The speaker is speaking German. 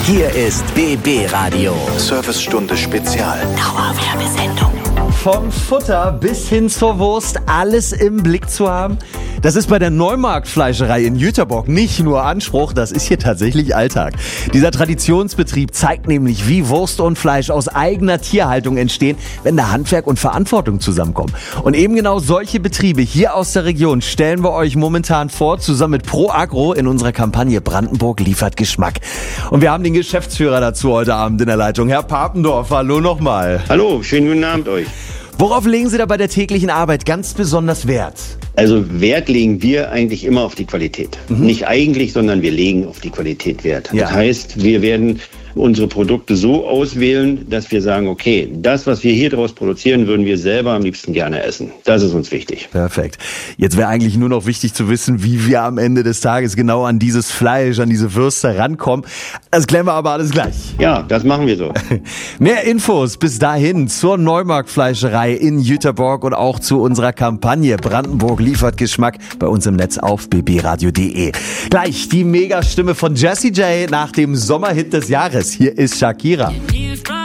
Hier ist BB Radio. Servicestunde Spezial. Dauerwerbesendung. Vom Futter bis hin zur Wurst alles im Blick zu haben, das ist bei der Neumarktfleischerei in Jüterbock nicht nur Anspruch, das ist hier tatsächlich Alltag. Dieser Traditionsbetrieb zeigt nämlich, wie Wurst und Fleisch aus eigener Tierhaltung entstehen, wenn da Handwerk und Verantwortung zusammenkommen. Und eben genau solche Betriebe hier aus der Region stellen wir euch momentan vor, zusammen mit Pro Agro in unserer Kampagne Brandenburg liefert Geschmack. Und wir haben den Geschäftsführer dazu heute Abend in der Leitung, Herr Papendorf. Hallo nochmal. Hallo, schönen guten Abend euch. Worauf legen Sie da bei der täglichen Arbeit ganz besonders Wert? Also Wert legen wir eigentlich immer auf die Qualität. Nicht eigentlich, sondern wir legen auf die Qualität Wert. Ja. Das heißt, wir werden unsere Produkte so auswählen, dass wir sagen, okay, das, was wir hier draus produzieren, würden wir selber am liebsten gerne essen. Das ist uns wichtig. Perfekt. Jetzt wäre eigentlich nur noch wichtig zu wissen, wie wir am Ende des Tages genau an dieses Fleisch, an diese Würste rankommen. Das klären wir aber alles gleich. Ja, das machen wir so. Mehr Infos bis dahin zur Neumarktfleischerei in Jüterbock und auch zu unserer Kampagne Brandenburg liefert Geschmack bei uns im Netz auf bbradio.de. Gleich die Megastimme von Jessie J nach dem Sommerhit des Jahres. Hier ist Shakira.